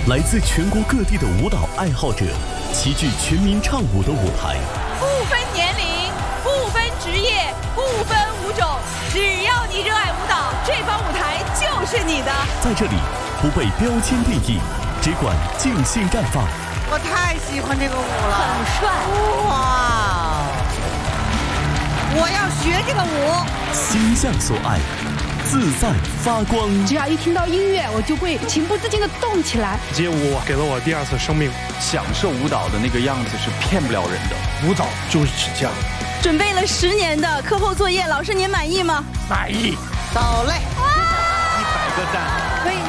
来自全国各地的舞蹈爱好者齐聚全民唱舞的舞台， 不分年龄，不分职业，不分舞种，只要你热爱舞蹈，这方舞台就是你的。 在这里不被标签定义，只管尽兴绽放。 我太喜欢这个舞了， 很帅哇！我要学这个舞， 心向所爱，自在发光。 只要一听到音乐，我就会情不自禁地动起来。 街舞给了我第二次生命， 享受舞蹈的那个样子是骗不了人的。 舞蹈就是这样。 准备了10年的课后作业，老师您满意吗？ 满意。 走嘞！ 100个赞。 可以。